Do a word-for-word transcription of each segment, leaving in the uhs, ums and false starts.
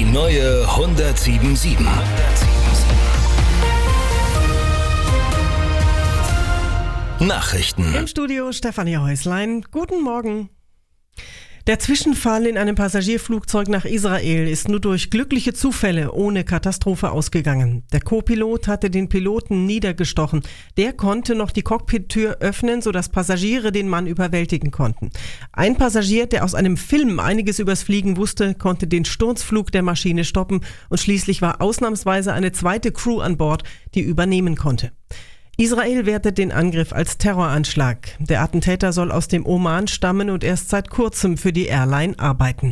neue hundertsieben Komma sieben. Nachrichten. Im Studio Stefanie Häuslein. Guten Morgen. Der Zwischenfall in einem Passagierflugzeug nach Israel ist nur durch glückliche Zufälle ohne Katastrophe ausgegangen. Der Co-Pilot hatte den Piloten niedergestochen. Der konnte noch die Cockpit-Tür öffnen, sodass Passagiere den Mann überwältigen konnten. Ein Passagier, der aus einem Film einiges übers Fliegen wusste, konnte den Sturzflug der Maschine stoppen und schließlich war ausnahmsweise eine zweite Crew an Bord, die übernehmen konnte. Israel wertet den Angriff als Terroranschlag. Der Attentäter soll aus dem Oman stammen und erst seit kurzem für die Airline arbeiten.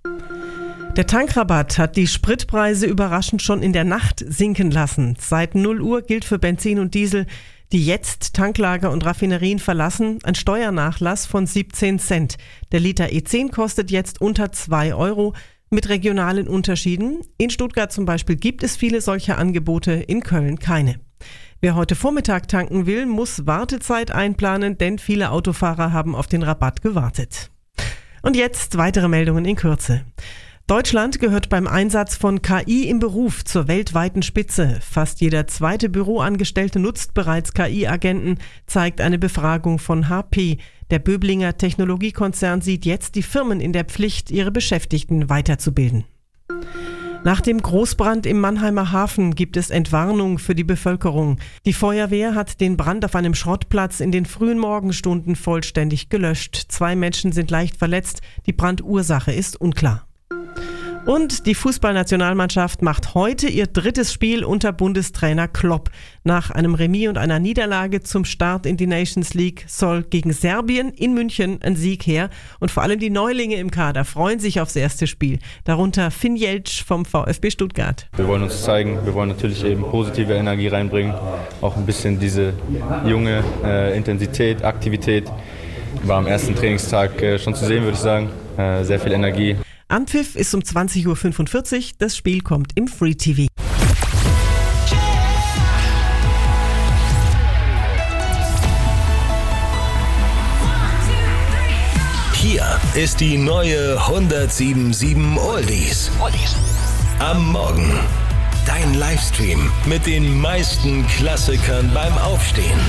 Der Tankrabatt hat die Spritpreise überraschend schon in der Nacht sinken lassen. Seit null Uhr gilt für Benzin und Diesel, die jetzt Tanklager und Raffinerien verlassen, ein Steuernachlass von siebzehn Cent. Der Liter E zehn kostet jetzt unter zwei Euro mit regionalen Unterschieden. In Stuttgart zum Beispiel gibt es viele solcher Angebote, in Köln keine. Wer heute Vormittag tanken will, muss Wartezeit einplanen, denn viele Autofahrer haben auf den Rabatt gewartet. Und jetzt weitere Meldungen in Kürze. Deutschland gehört beim Einsatz von K I im Beruf zur weltweiten Spitze. Fast jeder zweite Büroangestellte nutzt bereits K I-Agenten, zeigt eine Befragung von H P. Der Böblinger Technologiekonzern sieht jetzt die Firmen in der Pflicht, ihre Beschäftigten weiterzubilden. Nach dem Großbrand im Mannheimer Hafen gibt es Entwarnung für die Bevölkerung. Die Feuerwehr hat den Brand auf einem Schrottplatz in den frühen Morgenstunden vollständig gelöscht. Zwei Menschen sind leicht verletzt. Die Brandursache ist unklar. Und die Fußballnationalmannschaft macht heute ihr drittes Spiel unter Bundestrainer Klopp. Nach einem Remis und einer Niederlage zum Start in die Nations League soll gegen Serbien in München ein Sieg her. Und vor allem die Neulinge im Kader freuen sich aufs erste Spiel. Darunter Finn Jeltsch vom VfB Stuttgart. Wir wollen uns zeigen, wir wollen natürlich eben positive Energie reinbringen. Auch ein bisschen diese junge äh, Intensität, Aktivität. War am ersten Trainingstag äh, schon zu sehen, würde ich sagen. Äh, sehr viel Energie. Anpfiff ist um zwanzig Uhr fünfundvierzig. Das Spiel kommt im Free T V. Hier ist die neue hundertsieben Komma sieben Oldies. Am Morgen. Dein Livestream mit den meisten Klassikern beim Aufstehen.